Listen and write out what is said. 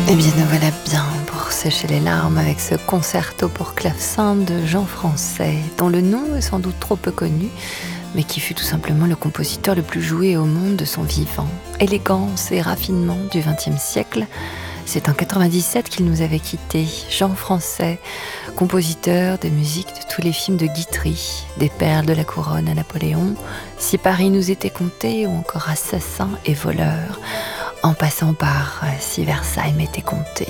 Eh bien, nous voilà bien pour sécher les larmes avec ce concerto pour clavecin de Jean Français, dont le nom est sans doute trop peu connu, mais qui fut tout simplement le compositeur le plus joué au monde de son vivant. Élégance et raffinement du XXe siècle, c'est en 97 qu'il nous avait quittés. Jean Français, compositeur des musiques de tous les films de Guitry, des Perles de la Couronne à Napoléon, Si Paris nous était compté ou encore Assassin et voleur, en passant par Si Versailles m'était compté.